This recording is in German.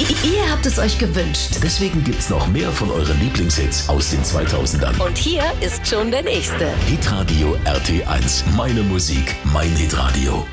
Ihr habt es euch gewünscht. Deswegen gibt's noch mehr von euren Lieblingshits aus den 2000ern. Und hier ist schon der nächste. Hitradio RT1. Meine Musik, mein Hitradio.